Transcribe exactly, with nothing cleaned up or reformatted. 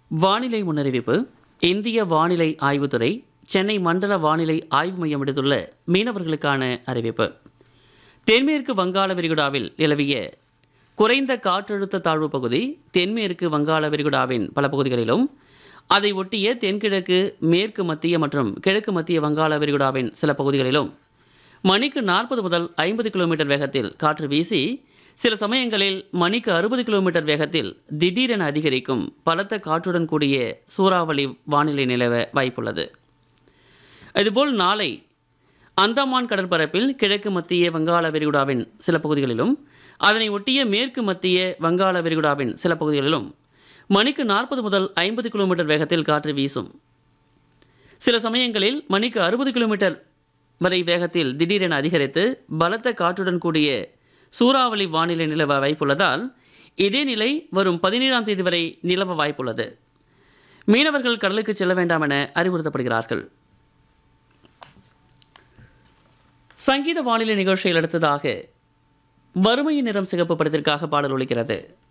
வானிலை முன்னறிவிப்பு. இந்திய வானிலை ஆய்வுத்துறை சென்னை மண்டல வானிலை ஆய்வு மையம் விடுத்துள்ள மீனவர்களுக்கான அறிவிப்பு. தென்மேற்கு வங்காள விரிகுடாவில் நிலவிய குறைந்த காற்றழுத்த தாழ்வு பகுதி தென்மேற்கு வங்காள விரிகுடாவின் பல பகுதிகளிலும், அதை ஒட்டிய தென்கிழக்கு, மேற்கு மத்திய மற்றும் கிழக்கு மத்திய வங்காள விரிகுடாவின் சில பகுதிகளிலும் மணிக்கு நாற்பது முதல் ஐம்பது கிலோமீட்டர் வேகத்தில் காற்று வீசி, சில சமயங்களில் மணிக்கு அறுபது கிலோமீட்டர் வேகத்தில் திடீரென அதிகரிக்கும் பலத்த காற்றுடன் கூடிய சூறாவளி வானிலை நிலவ வாய்ப்புள்ளது. இதுபோல் நாளை அந்தமான் கடற்பரப்பில் கிழக்கு மத்திய வங்காள விரிகுடாவின் சில பகுதிகளிலும், அதனை ஒட்டிய மேற்கு மத்திய வங்காள விரிகுடாவின் சில பகுதிகளிலும் மணிக்கு நாற்பது முதல் ஐம்பது கிலோமீட்டர் வேகத்தில் காற்று வீசும். சில சமயங்களில் மணிக்கு அறுபது கிலோமீட்டர் வரை வேகத்தில் திடீரென அதிகரித்து பலத்த காற்றுடன் கூடிய சூறாவளி வானிலை நிலவ வாய்ப்புள்ளதால், இதே நிலை வரும் பதினேழாம் தேதி வரை நிலவ வாய்ப்புள்ளது. மீனவர்கள் கடலுக்கு செல்ல வேண்டாம் என அறிவுறுத்தப்படுகிறார்கள். சங்கீத வானிலை நிகழ்ச்சியில் அடுத்ததாக வறுமையின் நிறம் சிகப்பு படத்திற்காக பாடல் ஒலிக்கிறது.